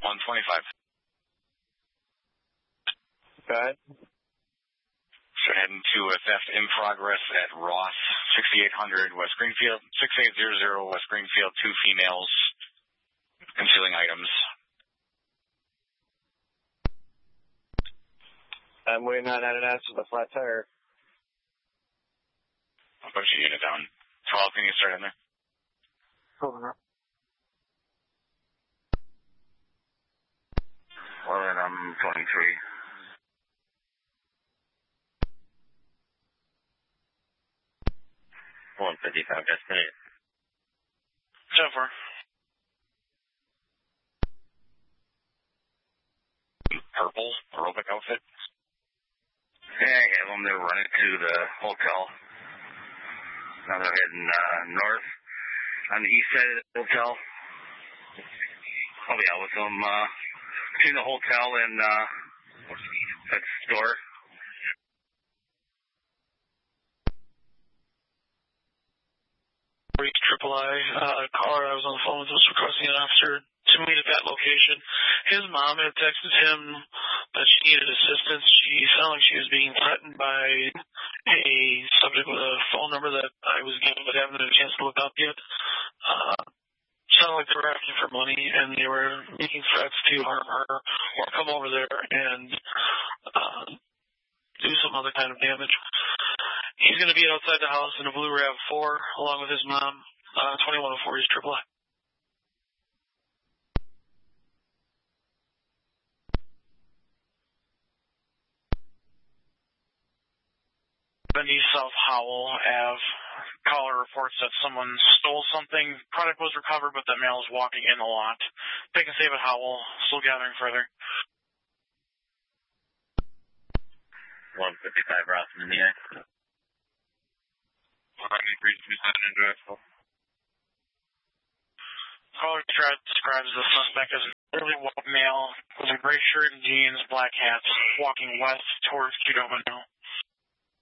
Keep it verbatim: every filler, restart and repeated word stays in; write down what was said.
one twenty-five. Okay. So heading to a theft in progress at Ross, sixty-eight hundred West Greenfield, sixty-eight hundred West Greenfield, two females concealing items. I'm waiting on an answer with a flat tire. I'll push your unit down. twelve, can you start in there? Over. Well, then I'm twenty-three. one fifty-five, that's it. So far. Purple aerobic outfit. Yeah, I have them. They're running to the hotel. Now they're heading uh, north on the east side of the hotel. I'll be out with them uh, between the hotel and uh, that store. Triple I, uh, caller, I was on the phone with, was requesting an officer to meet at that location. His mom had texted him that she needed assistance. She sounded like she was being threatened by a subject with a phone number that I was given but haven't had a chance to look up yet. Uh, sounded like they were asking for money and they were making threats to harm her or come over there and uh, do some other kind of damage. He's going to be outside the house in a blue RAV four along with his mom. Uh, twenty-one oh four is Triple I. Bendy South Howell Ave. Caller reports that someone stole something. Product was recovered, but that male is walking in the lot. Pick and save at Howell. Still gathering further. one fifty-five Rossman in the eye. Caller describes the suspect as an early white male with a gray shirt and jeans, black hat, walking west towards Qdoba now.